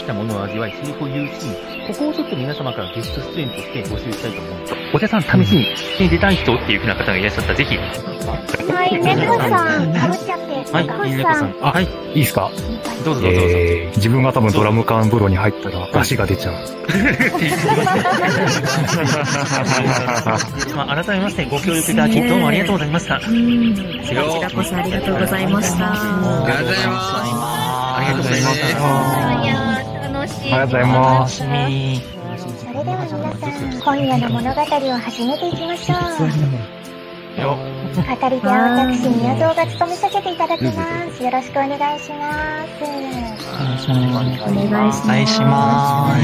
きたものを味わい、セリフを言うシーン、ここをちょっと皆様からゲスト出演として募集したいと思うんです。お茶さん、試しに出たい人っていう風な方がいらっしゃったら、ぜひ。 はい、猫さん、かぶっちゃって。 はい、猫さん。はい。 いいですか？ どうぞどうぞ。 自分が多分ドラム缶風呂に入ったら足が出ちゃう。 改めましてご協力いただきどうもありがとうございました。こちらこそありがとうございました。 ありがとうございます。ありがとうございます。 いや楽しい。 ありがとうございます。 それでは皆さん、今夜の物語を始めていきましょう。語り手は私、宮蔵が務めさせていただきます。よろしくお願いします。 お願いします。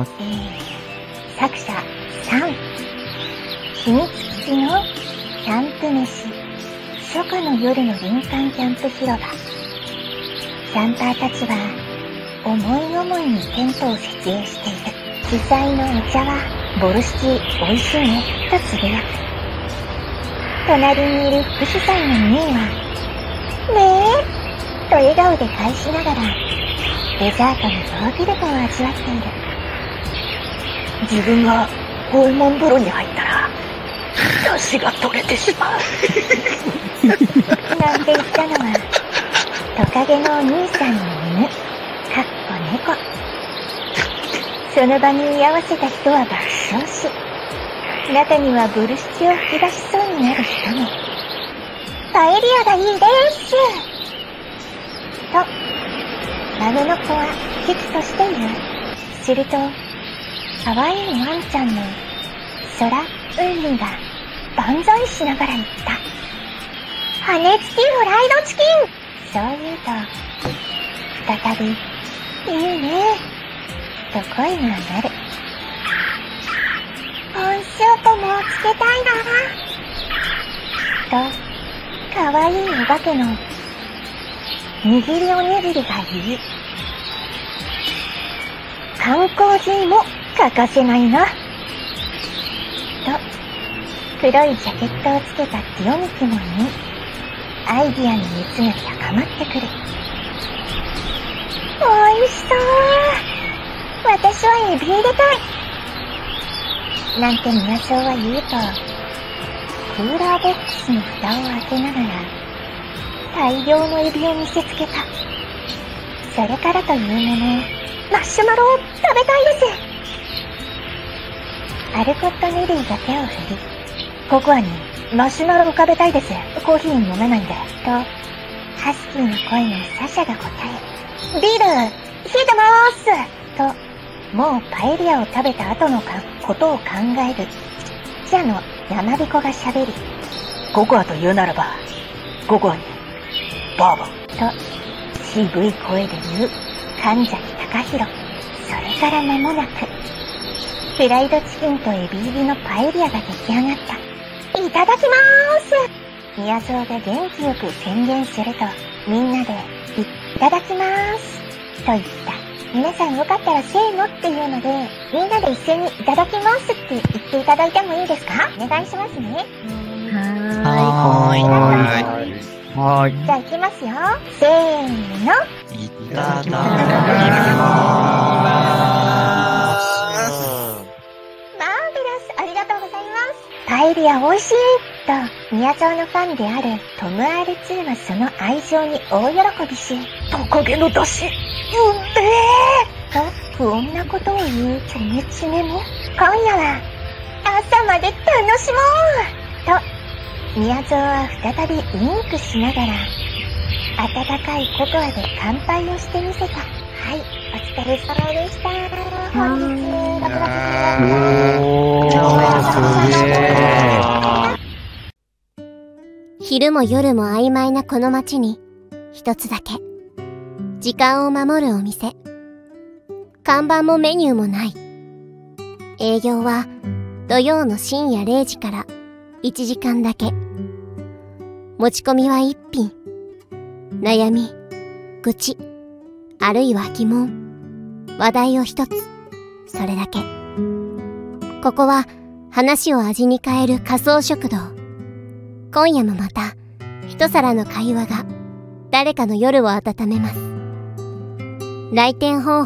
作者3、秘密基地のキャンプ飯。初夏の夜の林間キャンプ広場。キャンパーたちは思い思いにテントを設営している。主催のお茶はボルシチ美味しいねとつぶやく。隣にいる副主催のミーはねえと笑顔で返しながらデザートのヨーグルトを味わっている。 自分がホルモン風呂に入ったら出汁が取れてしまうなんて言ったのはトカゲのお兄さんの犬猫。その場に居合わせた人は爆笑し、中にはボルシチを吹き出しそうになる人も。パエリアがいいですと豆の子は喜々としている。すると可愛いワンちゃんの空うんが万歳しながら言った。羽根付きフライドチキン。そう言うと再びいいねと声が上がる。ポンスープもつけたいなとかわいいお化けの握りおにぎりが言い、缶コーヒーも欠かせないなと黒いジャケットをつけたティオミキも言い、アイディアの熱が高まってくる。おいしそう。私はエビ入れたいなんて宮蔵は言うと、クーラーボックスの蓋を開けながら大量のエビを見せつけた。それからというもの、マシュマロを食べたいです。アルコットネリーが手を振り、ココアにマシュマロを食べたいです。コーヒー飲めないんでとハスキーな声のサシャが答え、ビール冷えてますともうパエリアを食べた後のことを考える記者の山彦が喋り、 ココアと言うならばココアにバーボンと渋い声で言う神崎隆弘。それから間もなくフライドチキンとエビ入りのパエリアが出来上がった。いただきまーす。宮蔵が元気よく宣言すると、みんなでいただきまーすと言った。皆さんよかったらせーのっていうので、みんなで一斉にいただきますって言っていただいてもいいですか？お願いしますね。 はい。 じゃあ行きますよ。せーの。 いただきます。 ありがとうございます。パエリア美味しいと宮蔵のファンであるトム R2 はその愛情に大喜びし、 トカゲの出汁うんでと不穏なことを言うチョメチメも、今夜は朝まで楽しもうと宮蔵は再びウインクしながら温かいココアで乾杯をしてみせた。はい、お疲れ様でした。本日6月昼も夜も曖昧なこの街に一つだけ時間を守るお店。看板もメニューもない。営業は土曜の深夜0時から1時間だけ。持ち込みは1品。悩み、愚痴、あるいは疑問、話題を一つ。それだけ。ここは話を味に変える仮想食堂。今夜もまた一皿の会話が誰かの夜を温めます。来店方法